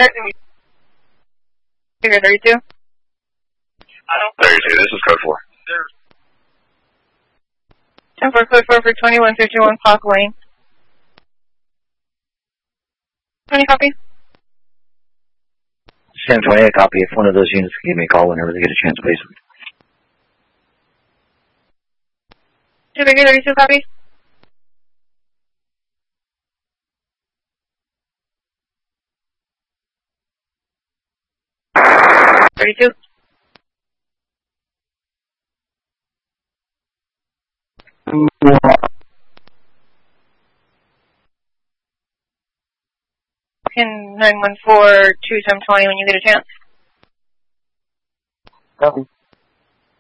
Figure 32. 32, this is code 4. 10 for code 4 for 2151 Clock Lane. 20 copy. Sam 28 copy. If one of those units can give me a call whenever they get a chance, please. 2 Figure 32 copy. $32. Pin 914 2 20 when you get a chance. Copy.